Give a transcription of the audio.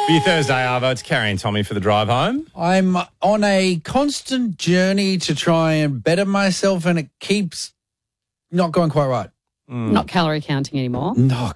For your Thursday, Arvo, it's Carrie and Tommy for the drive home. I'm on a constant journey to try and better myself, and it keeps not going quite right. Not calorie counting anymore. No,